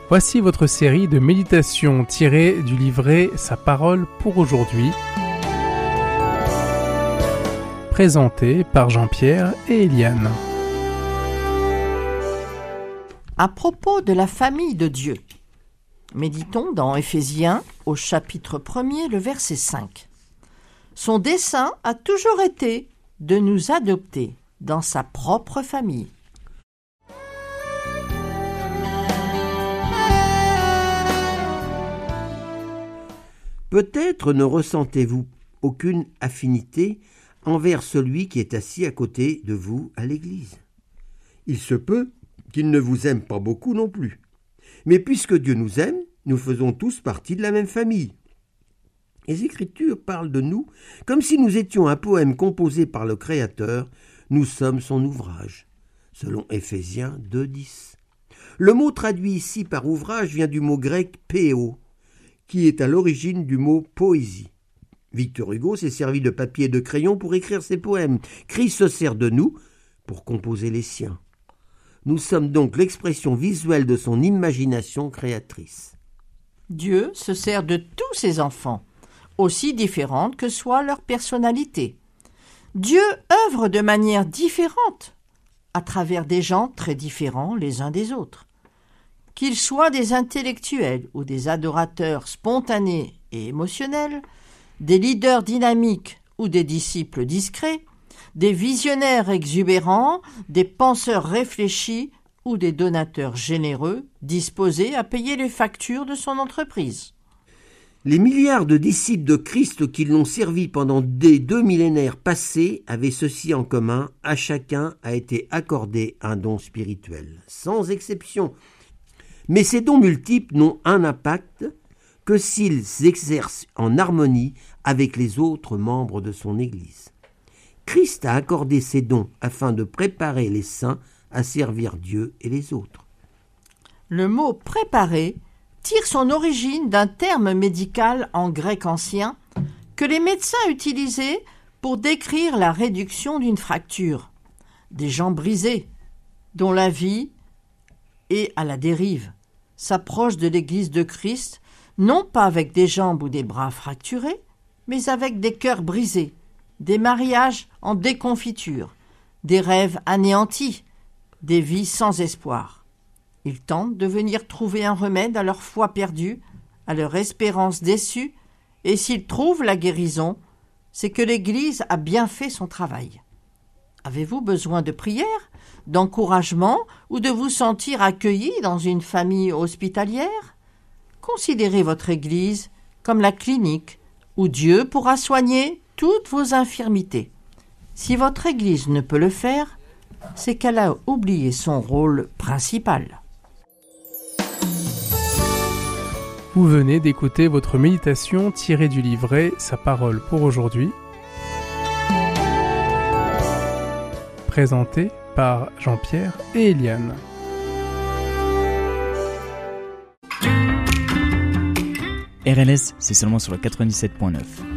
Voici votre série de méditations tirées du livret Sa parole pour aujourd'hui, présentée par Jean-Pierre et Eliane. À propos de la famille de Dieu, méditons dans Éphésiens au chapitre 1er, le verset 5. Son dessein a toujours été de nous adopter dans sa propre famille. Peut-être ne ressentez-vous aucune affinité envers celui qui est assis à côté de vous à l'église. Il se peut qu'il ne vous aime pas beaucoup non plus. Mais puisque Dieu nous aime, nous faisons tous partie de la même famille. Les Écritures parlent de nous comme si nous étions un poème composé par le Créateur. Nous sommes son ouvrage, selon Éphésiens 2:10. Le mot traduit ici par ouvrage vient du mot grec « péo », qui est à l'origine du mot « poésie ». Victor Hugo s'est servi de papier et de crayon pour écrire ses poèmes. Christ se sert de nous pour composer les siens. Nous sommes donc l'expression visuelle de son imagination créatrice. Dieu se sert de tous ses enfants, aussi différentes que soit leur personnalité. Dieu œuvre de manière différente à travers des gens très différents les uns des autres. Qu'ils soient des intellectuels ou des adorateurs spontanés et émotionnels, des leaders dynamiques ou des disciples discrets, des visionnaires exubérants, des penseurs réfléchis ou des donateurs généreux disposés à payer les factures de son entreprise. Les milliards de disciples de Christ qui l'ont servi pendant des 2 millénaires passés avaient ceci en commun, à chacun a été accordé un don spirituel, sans exception. Mais ces dons multiples n'ont un impact que s'ils s'exercent en harmonie avec les autres membres de son Église. Christ a accordé ces dons afin de préparer les saints à servir Dieu et les autres. Le mot « préparer » tire son origine d'un terme médical en grec ancien que les médecins utilisaient pour décrire la réduction d'une fracture, des gens brisés, dont la vie est à la dérive, s'approche de l'Église de Christ, non pas avec des jambes ou des bras fracturés, mais avec des cœurs brisés, des mariages en déconfiture, des rêves anéantis, des vies sans espoir. Ils tentent de venir trouver un remède à leur foi perdue, à leur espérance déçue, et s'ils trouvent la guérison, c'est que l'Église a bien fait son travail. Avez-vous besoin de prière, d'encouragement ou de vous sentir accueilli dans une famille hospitalière? Considérez votre Église comme la clinique où Dieu pourra soigner toutes vos infirmités. Si votre Église ne peut le faire, c'est qu'elle a oublié son rôle principal. Vous venez d'écouter votre méditation tirée du livret Sa parole pour aujourd'hui, présentée par Jean-Pierre et Eliane. RLS, c'est seulement sur le 97.9.